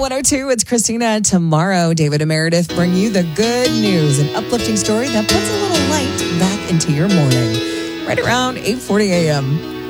102, it's Christina. Tomorrow, David and Meredith bring you the good news, an uplifting story that puts a little light back into your morning. Right around 8:40 a.m.